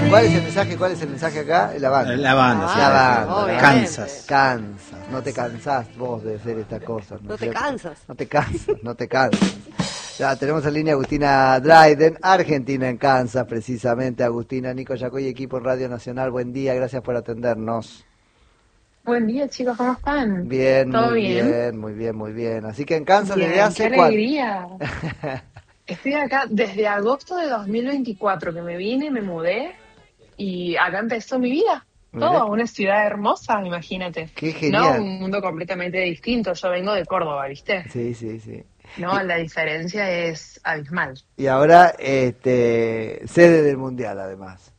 ¿Cuál es el mensaje? ¿Cuál es el mensaje acá? La banda. La banda, sí. La banda. obviamente. Kansas. Kansas. No te cansás vos de hacer estas cosas. No es te cierto? cansas. No te cansas, no te cansas. Ya tenemos en línea a Agustina Dryden, Argentina en Kansas, precisamente. Agustina, Nico Yacoy, equipo en Radio Nacional. Buen día, gracias por atendernos. Buen día, chicos, ¿cómo están? Bien, ¿Todo muy bien? bien, muy bien, muy bien. Así que en Kansas Bien, desde hace ¡qué cuánto. alegría! Estoy acá desde agosto de 2024 que me vine, me mudé y acá empezó mi vida. Mirá. Todo, una ciudad hermosa, imagínate. Qué genial. No, un mundo completamente distinto. Yo vengo de Córdoba, ¿viste? Sí, sí, sí. No, la diferencia es abismal. Y ahora, sede del Mundial, además.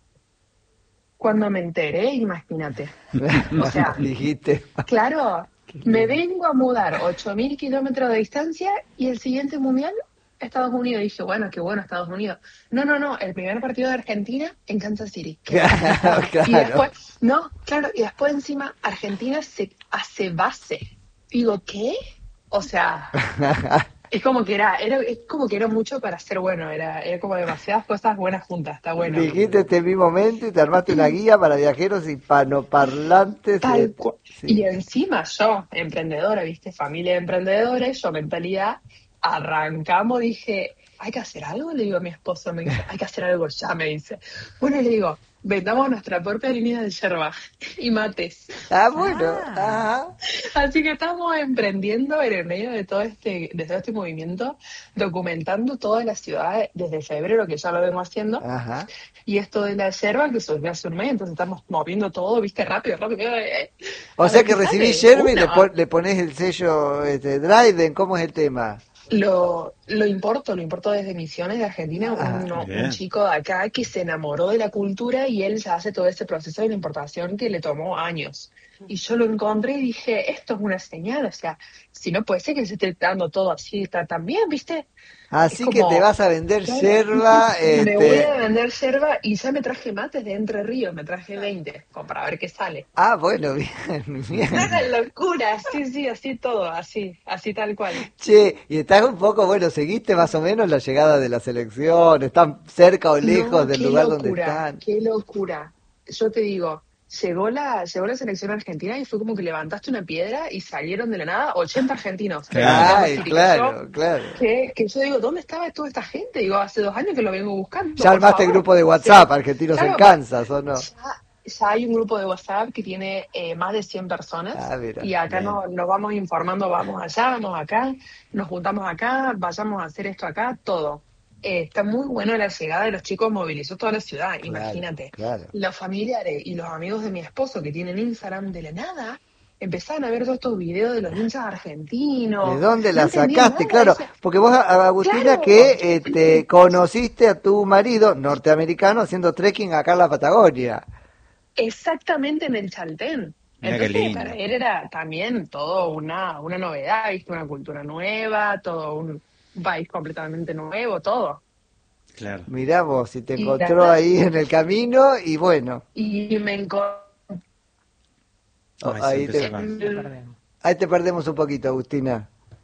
Cuando me enteré, imagínate. O sea, dijiste. claro, me vengo a mudar 8.000 kilómetros de distancia y el siguiente mundial, Estados Unidos. Dije, bueno, qué bueno Estados Unidos. No, el primer partido de Argentina en Kansas City. Claro, Y después, y después encima Argentina se hace base. Digo, ¿qué? O sea, es como que era mucho para ser bueno, era como demasiadas cosas buenas juntas, está bueno. Dijiste este mismo momento y te armaste una guía para viajeros hispanoparlantes. Tal cual. Sí. Y encima yo, emprendedora, viste, familia de emprendedores, yo mentalidad, arrancamos, dije, hay que hacer algo, le digo a mi esposo, me dice, hay que hacer algo ya, me dice. Bueno, le digo, vendamos nuestra propia línea de yerba y mates. Ah, bueno. Ajá. Así que estamos emprendiendo en el medio de todo este movimiento, documentando todas las ciudades desde febrero, que ya lo vengo haciendo. Ajá. Y esto de la yerba, que surgió hace un mes, entonces estamos moviendo todo, viste, rápido. O sea que recibís yerba y Una. le pones el sello Dryden. ¿Cómo es el tema? Lo importo desde Misiones de Argentina, un chico de acá que se enamoró de la cultura y él ya hace todo ese proceso de la importación que le tomó años. Y yo lo encontré y dije, esto es una señal, o sea, si no puede ser que se esté dando todo así, está tan bien, ¿viste? Así Es que como, te vas a vender claro, yerba. Me voy a vender yerba y ya me traje mates de Entre Ríos, me traje 20, como para ver qué sale. Ah, bueno, bien, bien. Una locura, sí, así todo, así tal cual. Che, y estás un poco, bueno, seguiste más o menos la llegada de la selección, están cerca o lejos del lugar donde están. Qué locura. Yo te digo, llegó la selección argentina y fue como que levantaste una piedra y salieron de la nada 80 argentinos. Ay, claro. Que yo digo, ¿dónde estaba toda esta gente? Digo, hace 2 años que lo vengo buscando. ¿Ya armaste el grupo de WhatsApp, Argentinos en Kansas, o no? Ya hay un grupo de WhatsApp que tiene más de 100 personas. Mira, y acá nos vamos informando, vamos allá, vamos acá, nos juntamos acá, vayamos a hacer esto acá, todo. Está muy bueno la llegada de los chicos, movilizó toda la ciudad, imagínate. Claro. Los familiares y los amigos de mi esposo que tienen Instagram de la nada, empezaron a ver todos estos videos de los hinchas argentinos. ¿De dónde la No entendía sacaste? nada, Claro, decía, porque vos, Agustina, claro. que te conociste a tu marido norteamericano haciendo trekking acá en la Patagonia. Exactamente en el Chaltén. Mirá qué Entonces, lindo. para él era también todo una novedad, ¿viste? Una cultura nueva, todo un país completamente nuevo, todo. Claro. Mirá vos, si te Y encontró nada. ahí en el camino y bueno. Y me encontré. Ahí te perdemos un poquito, Agustina.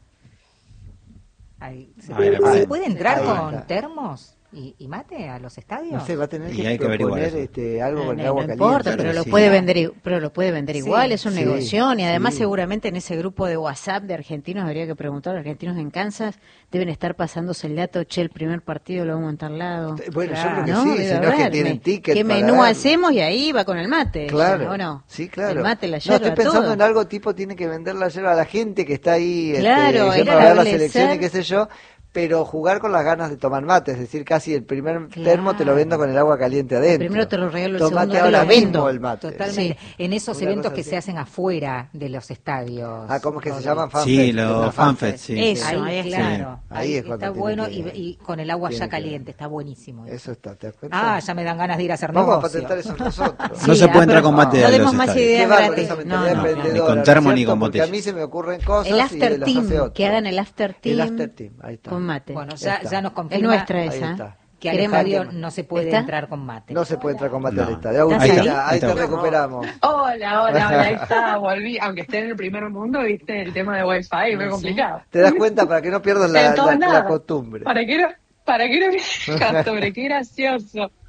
¿Se puede entrar ahí con está. termos y mate a los estadios? No sé, va a tener Y hay que averiguar proponer algo con No, el agua no caliente. importa, pero claro, lo sí. puede vender, pero lo puede vender igual, es un sí, negoción y además sí. seguramente en ese grupo de WhatsApp de argentinos habría que preguntar, los argentinos en Kansas deben estar pasándose el dato, che, el primer partido lo vamos a montar al lado. Bueno, yo creo que ¿No? sí, Debe si no es que haber. tienen ticket ¿Qué para menú darlo. hacemos? Y ahí va con el mate. Claro, ¿O no? sí, claro. El mate, la No, yerba, estoy pensando todo. en algo tipo, tiene que vender la yerba a la gente que está ahí Claro, yendo ir a a ver la establecer. selección y qué sé yo, pero jugar con las ganas de tomar mate, es decir, casi el primer termo te lo vendo con el agua caliente adentro. Primero te lo regalo, el Tomate segundo te ahora lo vendo. mismo el mate. Totalmente. En esos Una eventos cosa que así. se hacen afuera de los estadios. Ah, ¿cómo es que se Rodri. llaman? FanFest. Sí, los FanFest, sí. Eso, Ahí ahí, es claro. Ahí Ahí es cuando está tiene bueno que- y con el agua tiene ya que caliente, ver. está buenísimo. Eso está, ¿te das cuenta? Ya me dan ganas de ir a hacer Vamos a negocio. patentar eso nosotros. No se puede entrar pero con mate no a demos los más estadios. ideas Qué bárbaro gratis. esa mentalidad No, emprendedora, ni con ¿no es termo ni cierto? con Porque botella. a mí se me ocurren cosas El y after las hace team, otro. que hagan el after team. El after team, ahí está. Con mate. Bueno, Ahí ya está. nos Es confirma nuestra Ahí esa. está. que al ¿Queremos? estadio no se puede ¿Está? entrar con mate. No se puede entrar con mate No. al estadio. ¿Estás Agustina, ahí? ahí te Ahí está. recuperamos. Hola, ahí está, volví. Aunque esté en el primer mundo, viste, el tema de Wi-Fi es muy complicado. Te das cuenta para que no pierdas En todos la lados. costumbre. ¿Para qué no costumbre? Qué gracioso.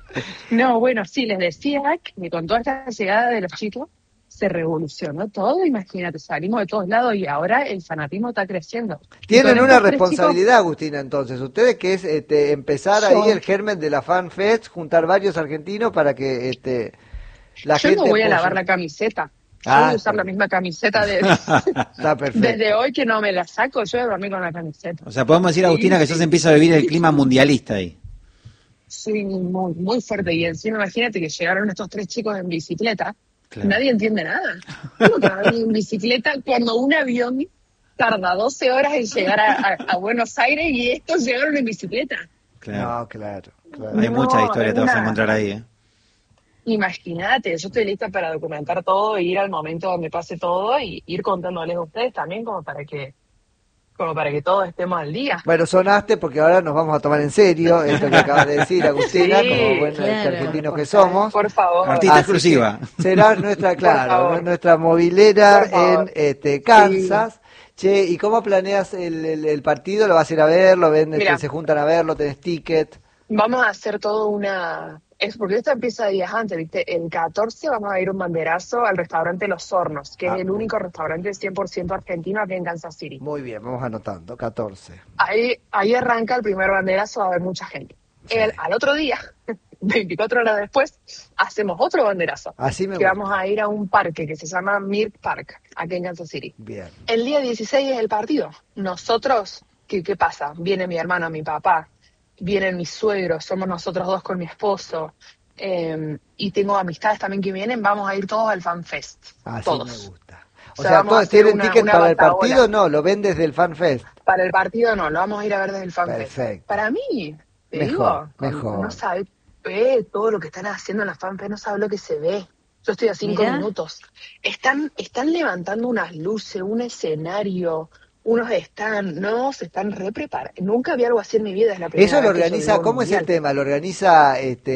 No, bueno, sí, les decía que con toda esta llegada de los chicos se revolucionó todo, imagínate, salimos de todos lados y ahora el fanatismo está creciendo. Tienen una responsabilidad, Agustina, entonces, ustedes que es empezar ahí el germen de la Fan Fest, juntar varios argentinos para que la gente... Yo no voy a lavar la camiseta. Yo voy a usar la misma camiseta desde hoy que no me la saco, yo voy a dormir con la camiseta. O sea, podemos decir, Agustina, que ya se empieza a vivir el clima mundialista ahí. Sí, muy, muy fuerte. Y encima imagínate que llegaron estos 3 chicos en bicicleta. Claro. Nadie entiende nada. ¿Cómo que van en bicicleta cuando un avión tarda 12 horas en llegar a Buenos Aires y estos llegaron en bicicleta? Claro. No, claro. Hay muchas historias que te vas a encontrar ahí, Imagínate, yo estoy lista para documentar todo e ir al momento donde pase todo y ir contándoles a ustedes también como para que todos estemos al día. Bueno, sonaste porque ahora nos vamos a tomar en serio esto que acabas de decir, Agustina, sí, como buenos argentinos que somos. Por favor. Artista exclusiva. Será nuestra movilera en Kansas. Sí. Che, ¿y cómo planeas el partido? ¿Lo vas a ir a ver? ¿Lo ven? ¿Se juntan a verlo? ¿Tenés ticket? Vamos a hacer todo Es porque esto empieza días antes, ¿viste? El 14 vamos a ir un banderazo al restaurante Los Hornos, que es el único restaurante 100% argentino aquí en Kansas City. Muy bien, vamos anotando, 14. Ahí arranca el primer banderazo, va a haber mucha gente. Sí. Al otro día, 24 horas después, hacemos otro banderazo. Así me que vamos a ir a un parque que se llama Mirk Park, aquí en Kansas City. Bien. El día 16 es el partido. Nosotros, ¿qué pasa? Viene mi hermano, mi papá. Vienen mis suegros, somos nosotros 2 con mi esposo, y tengo amistades también que vienen, vamos a ir todos al Fan Fest. Así todos. Me gusta. O sea, ¿todos tienen ticket para el partido? No, ¿lo ven desde el Fan Fest? Para el partido no, lo vamos a ir a ver desde el Fan Fest. Para mí, mejor. No sabe todo lo que están haciendo en la Fan Fest, no sabe lo que se ve. Yo estoy a 5 minutos. Están levantando unas luces, un escenario... se están re-preparando. Nunca había algo así en mi vida, es la primera Eso lo organiza, ¿cómo es el tema? ¿Lo organiza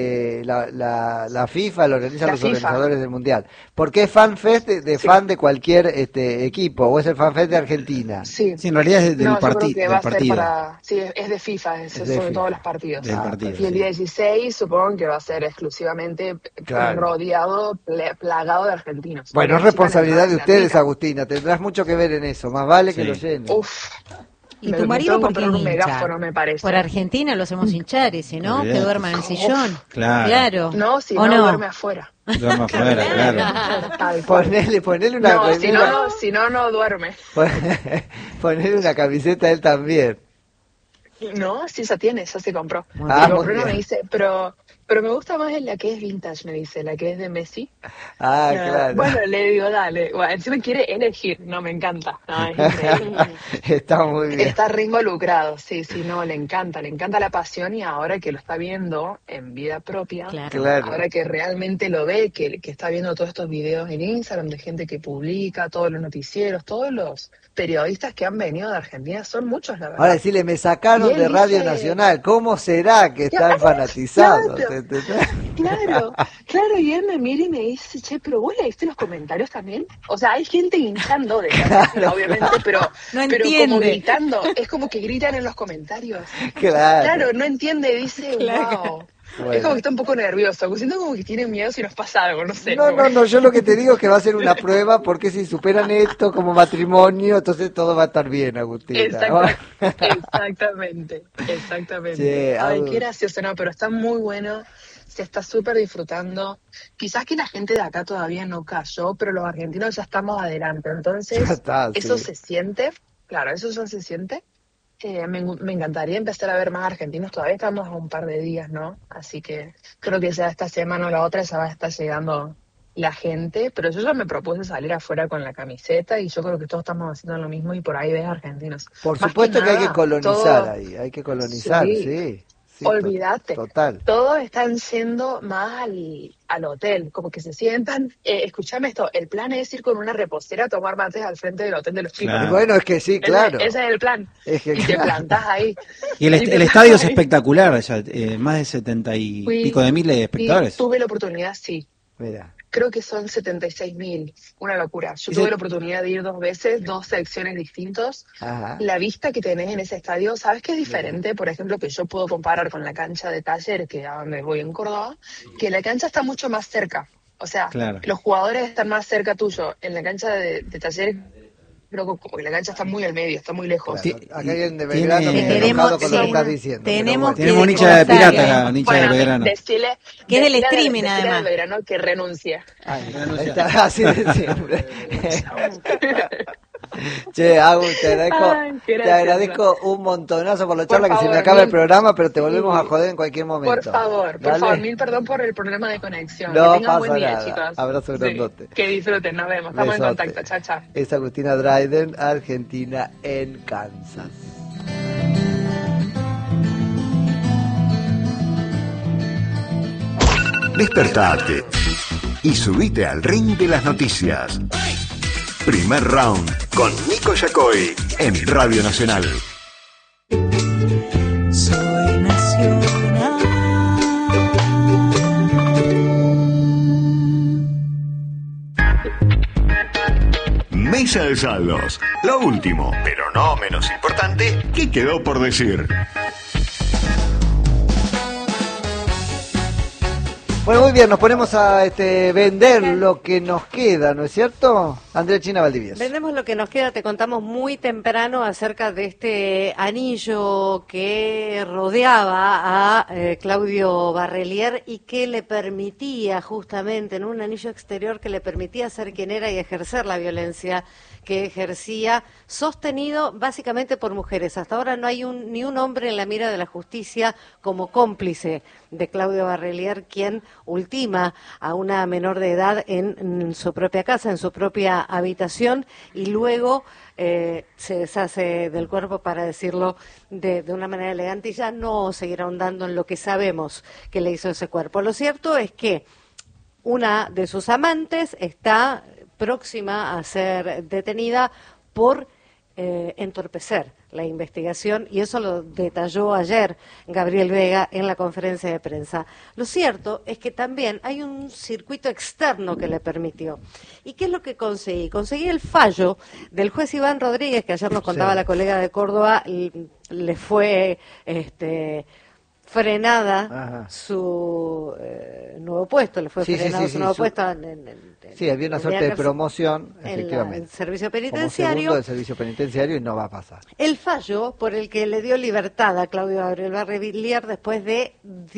la FIFA, lo organizan los organizadores del Mundial? ¿Por qué es Fan Fest fan de cualquier equipo? ¿O es el Fan Fest de Argentina? Sí, en realidad es del partido. Es de FIFA, sobre todos los partidos. Y el día 16 supongo que va a ser exclusivamente rodeado, plagado de argentinos. Bueno, es responsabilidad de ustedes, Agustina. Tendrás mucho que ver en eso. Más vale que lo llenen. Uf. ¿Y tu marido por qué un megáfono, me parece? Por Argentina lo hacemos hinchar, y si no, que duerma en el sillón. Claro. No, si no, duerme afuera. Duerme afuera, claro. Ponele una... No, si no duerme. Ponele una camiseta a él también. No, sí, ya se compró. Bruno me dice, pero me gusta más la que es vintage, me dice, la que es de Messi. Claro. Bueno, le digo, dale. Bueno, encima quiere elegir, no, me encanta. No, es increíble. Está muy bien. Está re involucrado, sí, no, le encanta la pasión, y ahora que lo está viendo en vida propia, ahora que realmente lo ve, que está viendo todos estos videos en Instagram de gente que publica, todos los noticieros, todos los periodistas que han venido de Argentina, son muchos, la verdad. Ahora decirle, me sacaron de Radio Nacional, ¿cómo será que están fanatizados? Claro, y él me mira y me dice, che, pero vos leíste los comentarios también. O sea, hay gente hinchando de obviamente, pero como gritando, es como que gritan en los comentarios. Claro, no entiende, dice, wow. Bueno. Es como que está un poco nervioso, siento como que tiene miedo si nos pasa algo, no sé. No, yo lo que te digo es que va a ser una prueba, porque si superan esto como matrimonio, entonces todo va a estar bien, Agustina. Exactamente. Che, ay, qué gracioso, no, pero está muy bueno, se está súper disfrutando. Quizás que la gente de acá todavía no cayó, pero los argentinos ya estamos adelante, entonces eso se siente, eso ya se siente. Me encantaría empezar a ver más argentinos, todavía estamos a un par de días, ¿no? Así que creo que ya esta semana o la otra ya va a estar llegando la gente, pero yo ya me propuse salir afuera con la camiseta y yo creo que todos estamos haciendo lo mismo y por ahí ves argentinos. Por supuesto que hay que colonizar ahí, hay que colonizar, sí. Olvídate. Total. Todos están yendo más al hotel, como que se sientan. Escúchame esto, el plan es ir con una reposera a tomar mates al frente del hotel de los chicos. Claro. Bueno, es que sí, claro. Ese es el plan. Y te plantás ahí. Y el estadio es espectacular, ya, más de 70 y pico de mil espectadores. Tuve la oportunidad, sí. Mira. creo que son 76.000, una locura. Yo tuve la oportunidad de ir 2 veces, 2 secciones distintos. Ajá. La vista que tenés en ese estadio, ¿sabes qué es diferente? Por ejemplo, que yo puedo comparar con la cancha de Talleres, que a donde voy en Córdoba, que la cancha está mucho más cerca. O sea, Claro. los jugadores están más cerca tuyo. En la cancha de Talleres, creo que como que la cancha está muy al medio, está muy lejos. Claro, acá hay un de Tiene- Belgrano que está Tenemos- enojado con lo que sí, estás diciendo. pero tenemos bueno. que Tenemos un hincha de desglosar, pirata, un hincha de Belgrano. Decile, Que es del decile streaming, decile además. al Belgrano que renuncia. Ahí está, así de siempre. Che, Agus, Ay, qué te gracioso. agradezco un montonazo por la Por charla, que se me favor, acaba el mil- programa, pero te volvemos Sí. a joder en cualquier momento. Por favor, Dale. mil perdón por el problema de conexión. No que tengan buen pasa día, nada. chicos. Abrazo grandote. Que disfruten, nos vemos. Estamos en Besote. contacto. Chao, chao. Es Agustina Dryden, Argentina en Kansas. Despertate y subite al ring de las noticias. Primer round con Nico Yacoy en Radio Nacional. Soy nacional. Mesa de saldos. Lo último, pero no menos importante, que quedó por decir. Bueno, muy bien, nos ponemos a vender lo que nos queda, ¿no es cierto? Andrea China Valdivieso. Vendemos lo que nos queda, te contamos muy temprano acerca de este anillo que rodeaba a Claudio Barrelier y que le permitía justamente, en un anillo exterior que le permitía ser quien era y ejercer la violencia que ejercía, sostenido básicamente por mujeres. Hasta ahora no hay ni un hombre en la mira de la justicia como cómplice de Claudio Barrelier, quien ultima a una menor de edad en su propia casa, en su propia habitación, y luego se deshace del cuerpo, para decirlo de una manera elegante, y ya no seguir ahondando en lo que sabemos que le hizo ese cuerpo. Lo cierto es que una de sus amantes está próxima a ser detenida por entorpecer la investigación, y eso lo detalló ayer Gabriel Vega en la conferencia de prensa. Lo cierto es que también hay un circuito externo que le permitió. ¿Y qué es lo que conseguí? Conseguí el fallo del juez Iván Rodríguez, que ayer nos contaba la colega de Córdoba, le fue frenada su nuevo puesto, le fue frenado su nuevo puesto Sí, había una suerte de promoción, efectivamente. En el servicio Como penitenciario. segundo del servicio penitenciario, y no va a pasar. El fallo por el que le dio libertad a Claudio Gabriel Barrelier después de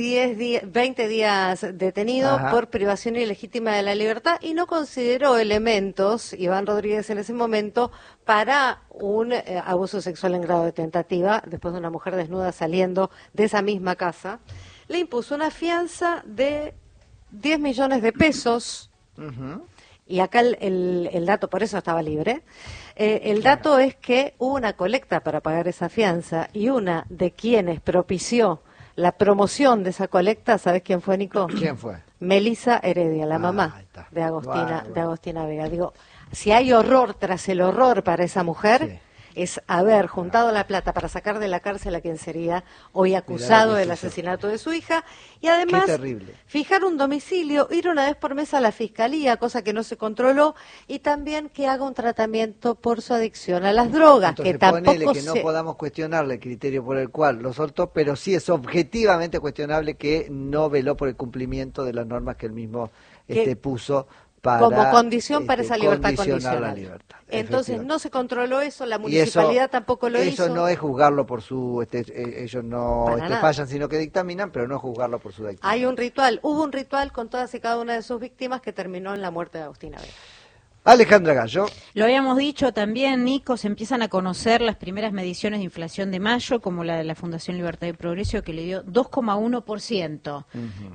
20 días detenido por privación ilegítima de la libertad, y no consideró elementos, Iván Rodríguez en ese momento, para un abuso sexual en grado de tentativa, después de una mujer desnuda saliendo de esa misma casa. Le impuso una fianza de 10 millones de pesos. Y acá el dato, por eso estaba libre, el dato es que hubo una colecta para pagar esa fianza, y una de quienes propició la promoción de esa colecta, ¿sabes quién fue, Nico? ¿Quién fue? Melissa Heredia, la mamá de Agostina Vega. Digo, si hay horror tras el horror para esa mujer, es haber juntado la plata para sacar de la cárcel a quien sería hoy acusado del asesinato de su hija, y además fijar un domicilio, ir una vez por mes a la fiscalía, cosa que no se controló, y también que haga un tratamiento por su adicción a las drogas. Entonces, que tampoco no podamos cuestionarle el criterio por el cual lo soltó, pero sí es objetivamente cuestionable que no veló por el cumplimiento de las normas que él mismo puso para, como condición para esa libertad condicionar condicional. La libertad. Entonces no se controló eso, la municipalidad tampoco lo hizo. Eso no es juzgarlo por su, ellos no fallan, sino que dictaminan, pero no es juzgarlo por su dictamen. Hay un ritual, hubo un ritual con todas y cada una de sus víctimas que terminó en la muerte de Agustina Vega. Alejandra Gallo. Lo habíamos dicho también, Nico, se empiezan a conocer las primeras mediciones de inflación de mayo, como la de la Fundación Libertad y Progreso, que le dio 2,1%.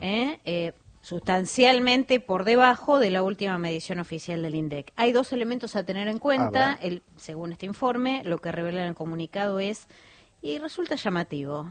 Sustancialmente por debajo de la última medición oficial del INDEC. Hay 2 elementos a tener en cuenta. Según este informe, lo que revela en el comunicado y resulta llamativo,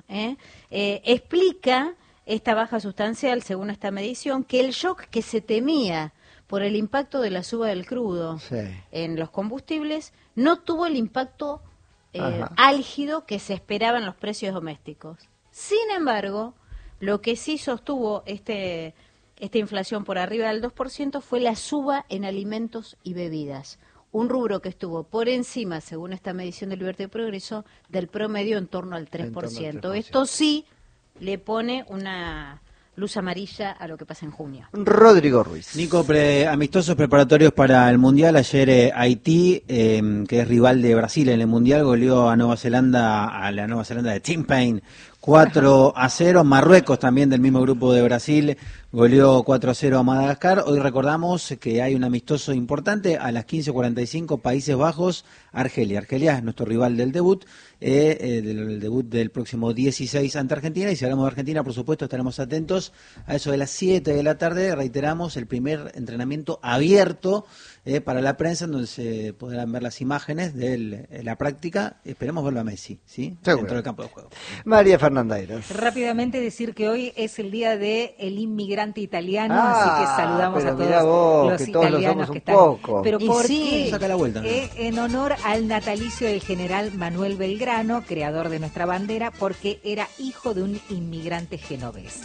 explica esta baja sustancial, según esta medición, que el shock que se temía por el impacto de la suba del crudo en los combustibles no tuvo el impacto álgido que se esperaba en los precios domésticos. Sin embargo, lo que sí sostuvo este esta inflación por arriba del 2% fue la suba en alimentos y bebidas. Un rubro que estuvo por encima, según esta medición de Libertad y Progreso, del promedio en torno al 3%. Esto sí le pone una luz amarilla a lo que pasa en junio. Rodrigo Ruiz. Nico, amistosos preparatorios para el Mundial. Ayer Haití, que es rival de Brasil en el Mundial, goleó a la Nueva Zelanda de Tim Payne 4-0. Marruecos, también del mismo grupo de Brasil, goleó 4-0 a Madagascar. Hoy recordamos que hay un amistoso importante a las 15:45, Países Bajos, Argelia. Argelia es nuestro rival del debut, del debut del próximo 16 ante Argentina. Y si hablamos de Argentina, por supuesto, estaremos atentos a eso de las 7 de la tarde. Reiteramos, el primer entrenamiento abierto para la prensa, en donde se podrán ver las imágenes de la práctica. Esperemos verlo a Messi, ¿sí? Dentro del campo de juego. María Fernandeiras. Rápidamente decir que hoy es el día del inmigrante italiano, así que saludamos a todos los italianos que están. Pero ¿por qué? Saca la vuelta. En honor al natalicio del general Manuel Belgrano, creador de nuestra bandera, porque era hijo de un inmigrante genovés.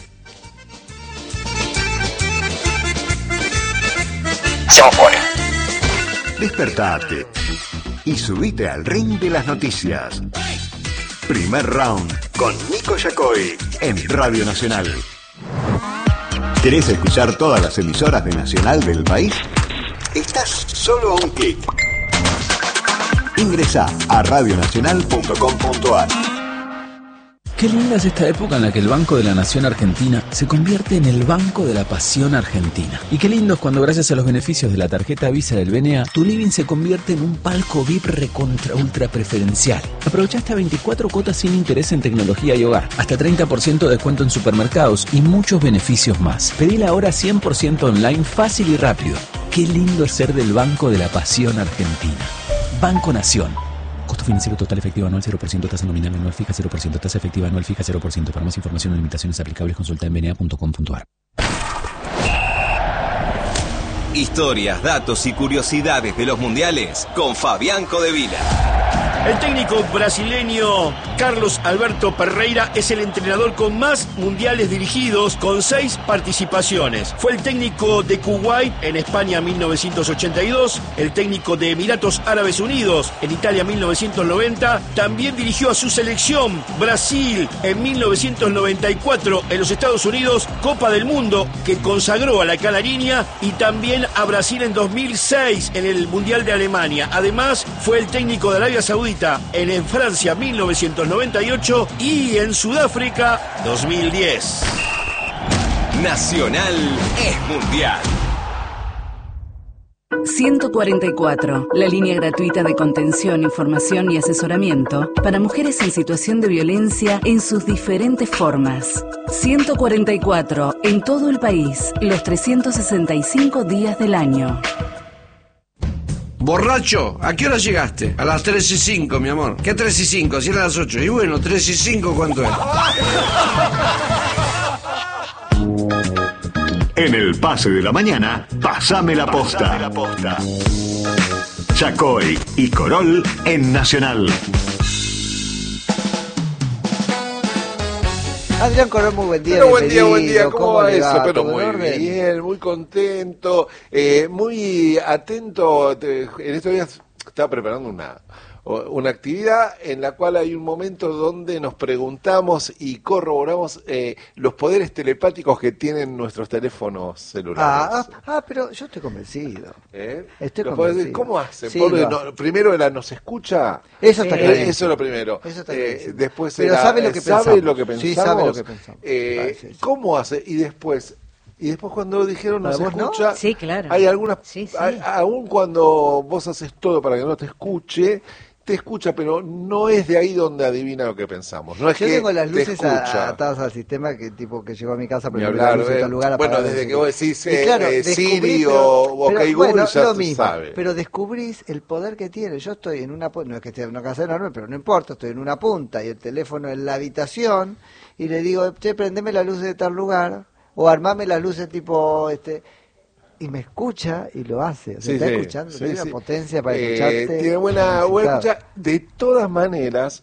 Despertate y subite al ring de las noticias. Primer round con Nico Yacoy en Radio Nacional. ¿Querés escuchar todas las emisoras de Nacional del país? Estás solo a un clic. Ingresá a radionacional.com.ar. Qué linda es esta época en la que el Banco de la Nación Argentina se convierte en el Banco de la Pasión Argentina. Y qué lindo es cuando, gracias a los beneficios de la tarjeta Visa del BNA, tu living se convierte en un palco VIP recontra ultra preferencial. Aprovecha hasta 24 cuotas sin interés en tecnología y hogar, hasta 30% de descuento en supermercados y muchos beneficios más. Pedila ahora 100% online, fácil y rápido. Qué lindo es ser del Banco de la Pasión Argentina. Banco Nación. Costo financiero total efectivo anual 0%, tasa nominal anual fija 0%, tasa efectiva anual fija 0%. Para más información o limitaciones aplicables, consulta en bna.com.ar. Historias, datos y curiosidades de los mundiales con Fabián Codevila. El técnico brasileño Carlos Alberto Pereira es el entrenador con más mundiales dirigidos, con 6 participaciones. Fue el técnico de Kuwait en España 1982, el técnico de Emiratos Árabes Unidos en Italia 1990. También dirigió a su selección Brasil en 1994 en los Estados Unidos, Copa del Mundo que consagró a la Canariña, y también a Brasil en 2006 en el Mundial de Alemania. Además, fue el técnico de Arabia Saudita en Francia 1998 y en Sudáfrica 2010. Nacional es mundial. 144, la línea gratuita de contención, información y asesoramiento para mujeres en situación de violencia en sus diferentes formas. 144, en todo el país, los 365 días del año. Borracho, ¿a qué hora llegaste? A las 3:05, mi amor. ¿Qué 3:05? Si eran las 8. Y bueno, 3:05, ¿cuánto es? En el pase de la mañana, pasame la posta. Yacoy y Corol en Nacional. Adrián Corol, muy buen día. Pero buen día. ¿Cómo va eso? Pero muy bien, muy contento, muy atento. En estos días estaba preparando una actividad en la cual hay un momento donde nos preguntamos y corroboramos los poderes telepáticos que tienen nuestros teléfonos celulares. Pero yo estoy convencido. Estoy convencido. ¿Cómo hacen? Sí, primero ¿nos escucha? Eso está claro. Eso es lo primero. Después pero sabe lo que pensamos. ¿Sabe lo que pensamos? Sí, sabe lo que pensamos. Sí. ¿Cómo hace? Y después cuando dijeron nos escucha, no? Sí, claro. Hay algunas, sí. Aún cuando vos haces todo para que no te escucha, pero no es de ahí donde adivina lo que pensamos. No es yo que tengo las luces escucha. atadas al sistema que llegó a mi casa, pero bueno, desde que vos decís Siri o OK Google, ya lo mismo, sabe. Pero descubrís el poder que tiene. Yo estoy en no es que esté en una casa enorme, pero no importa, estoy en una punta y el teléfono en la habitación y le digo, prendeme la luz de tal lugar o armame las luces tipo y me escucha y lo hace. Está escuchando, tiene una potencia para escucharte. Tiene buena escucha. De todas maneras,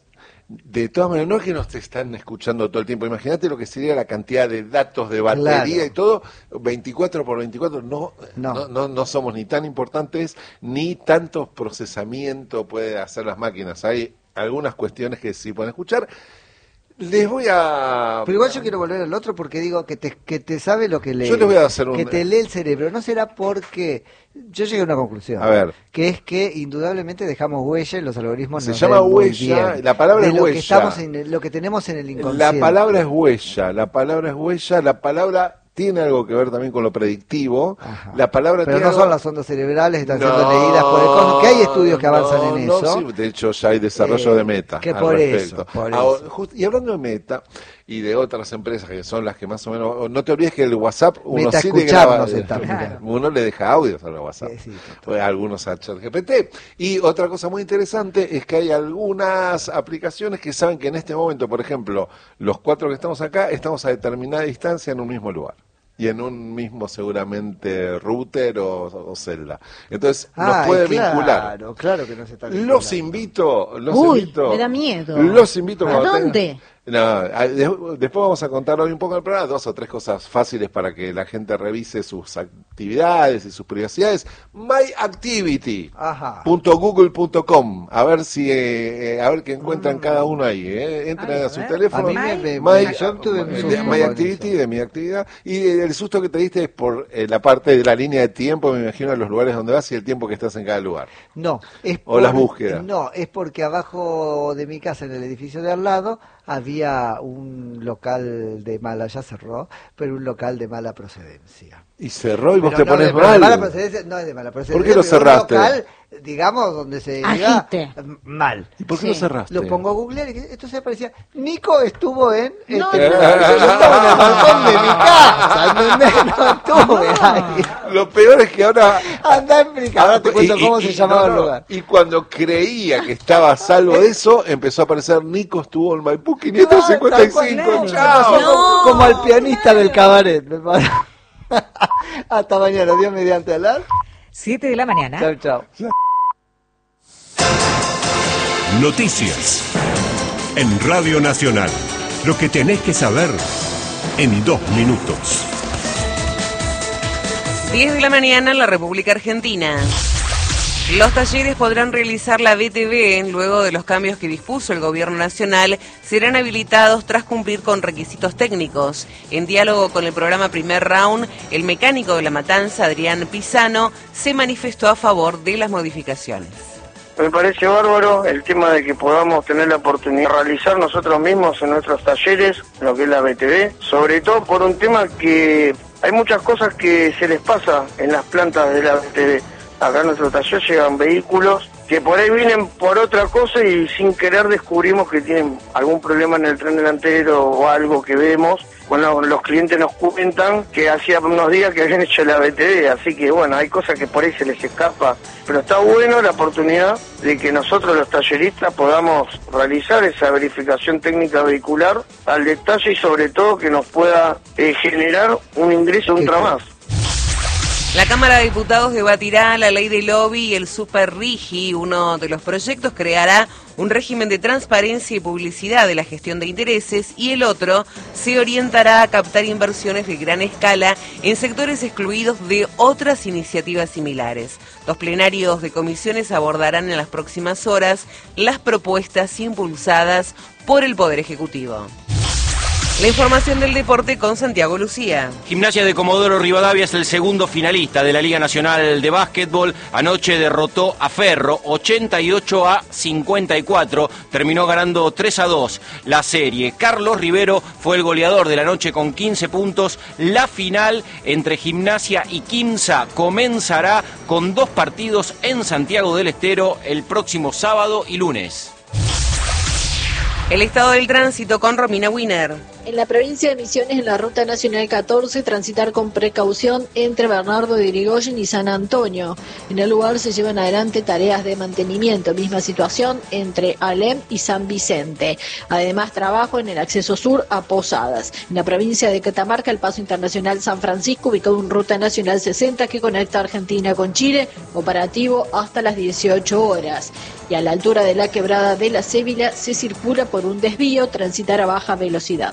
de todas maneras, no es que nos están escuchando todo el tiempo. Imagínate lo que sería la cantidad de datos de batería y todo, 24 por 24, no somos ni tan importantes, ni tantos procesamiento puede hacer las máquinas. Hay algunas cuestiones que sí pueden escuchar. Les voy a... Pero igual yo quiero volver al otro porque digo que te sabe lo que lee. Yo les voy a hacer que te lee el cerebro. ¿No será porque... Yo llegué a una conclusión. A ver. Que es que indudablemente dejamos huella y los algoritmos se llama huella. La palabra es huella. Lo que tenemos en el inconsciente. La palabra es huella. La palabra tiene algo que ver también con lo predictivo. Ajá. La palabra pero no son las ondas cerebrales que están siendo leídas por el cosmos, que hay estudios que avanzan en eso. Sí, de hecho ya hay desarrollo de Meta que por respecto. Eso. Y hablando de Meta y de otras empresas que son las que más o menos... No te olvides que el WhatsApp uno sí le graba, uno le deja audios al WhatsApp, algunos a ChatGPT. Y otra cosa muy interesante es que hay algunas aplicaciones que saben que en este momento, por ejemplo, los 4 que estamos acá, estamos a determinada distancia en un mismo lugar. Y en un mismo seguramente router o celda. Entonces nos puede vincular. Claro que nos está vinculando. Los invito. Me da miedo. Los invito. ¿A dónde? Después vamos a contar hoy un poco del programa, 2 o 3 cosas fáciles para que la gente revise sus actividades y sus privacidades. myactivity.google.com. A ver si a ver qué encuentran cada uno ahí. Entren a su teléfono. MyActivity, de mi actividad. Y el susto que te diste es por la parte de la línea de tiempo, me imagino, a los lugares donde vas y el tiempo que estás en cada lugar. No, las búsquedas. No, es porque abajo de mi casa, en el edificio de al lado, había un local de mala, ya cerró, pero un local de mala procedencia. Y cerró y vos te pones mal. Mala procedencia, no es de mala procedencia. ¿Por qué lo cerraste? Un local, digamos, donde se diga mal. ¿Y por qué lo cerraste? Lo pongo a googlear y entonces aparecía, Nico estuvo en... No, yo estaba en el balcón de mi casa, ¿entendés? No estuve ahí. Lo peor es que ahora... Anda en Frica, ahora te cuento cómo se llamaba el lugar. Y cuando creía que estaba a salvo de eso, empezó a aparecer Nico estuvo en Maipú 555. ¡Chao! Como al pianista del cabaret, me parece. Hasta mañana, Dios mediante, a las 7 de la mañana. Chao. Noticias en Radio Nacional. Lo que tenés que saber en 2 minutos. 10 de la mañana en la República Argentina. Los talleres podrán realizar la BTV luego de los cambios que dispuso el Gobierno Nacional. Serán habilitados tras cumplir con requisitos técnicos. En diálogo con el programa Primer Round, el mecánico de La Matanza, Adrián Pisano, se manifestó a favor de las modificaciones. Me parece bárbaro el tema de que podamos tener la oportunidad de realizar nosotros mismos en nuestros talleres lo que es la BTV, sobre todo por un tema que hay muchas cosas que se les pasa en las plantas de la BTV. Acá en nuestro taller llegan vehículos que por ahí vienen por otra cosa y sin querer descubrimos que tienen algún problema en el tren delantero o algo que vemos. Bueno, los clientes nos cuentan que hacía unos días que habían hecho la BTV, así que bueno, hay cosas que por ahí se les escapa. Pero está bueno la oportunidad de que nosotros los talleristas podamos realizar esa verificación técnica vehicular al detalle y sobre todo que nos pueda generar un ingreso ultra más. La Cámara de Diputados debatirá la ley de lobby y el Super Rigi. Uno de los proyectos creará un régimen de transparencia y publicidad de la gestión de intereses y el otro se orientará a captar inversiones de gran escala en sectores excluidos de otras iniciativas similares. Los plenarios de comisiones abordarán en las próximas horas las propuestas impulsadas por el Poder Ejecutivo. La información del deporte con Santiago Lucía. Gimnasia de Comodoro Rivadavia es el segundo finalista de la Liga Nacional de Básquetbol. Anoche derrotó a Ferro 88-54. Terminó ganando 3-2 la serie. Carlos Rivero fue el goleador de la noche con 15 puntos. La final entre Gimnasia y Quimsa comenzará con 2 partidos en Santiago del Estero el próximo sábado y lunes. El estado del tránsito con Romina Wiener. En la provincia de Misiones, en la Ruta Nacional 14, transitar con precaución entre Bernardo de Irigoyen y San Antonio. En el lugar se llevan adelante tareas de mantenimiento. Misma situación entre Alem y San Vicente. Además, trabajo en el acceso sur a Posadas. En la provincia de Catamarca, el paso internacional San Francisco, ubicado en Ruta Nacional 60, que conecta Argentina con Chile, operativo hasta las 18 horas. Y a la altura de la quebrada de la Cébila se circula por un desvío, transitar a baja velocidad.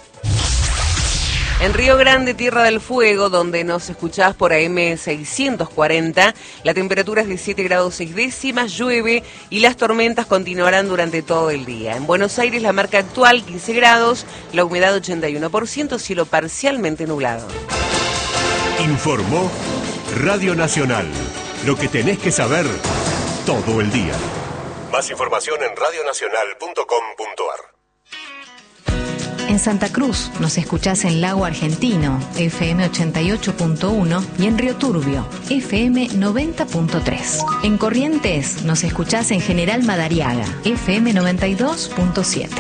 En Río Grande, Tierra del Fuego, donde nos escuchás por AM 640, la temperatura es de 7 grados 6 décimas, llueve y las tormentas continuarán durante todo el día. En Buenos Aires, la marca actual 15 grados, la humedad 81%, cielo parcialmente nublado. Informó Radio Nacional. Lo que tenés que saber todo el día. Más información en radionacional.com.ar. En Santa Cruz nos escuchás en Lago Argentino, FM 88.1 y en Río Turbio, FM 90.3. En Corrientes nos escuchás en General Madariaga, FM 92.7.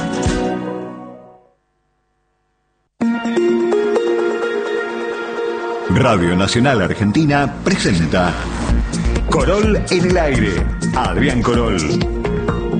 Radio Nacional Argentina presenta Corol en el aire. Adrián Corol.